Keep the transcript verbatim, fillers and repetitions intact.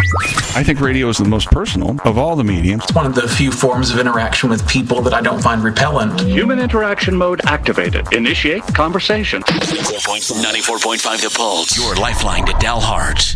I think radio is the most personal of all the mediums. It's one of the few forms of interaction with people that I don't find repellent. Human interaction mode activated. Initiate conversation. ninety-four point five The Pulse. Your lifeline to Dalhart.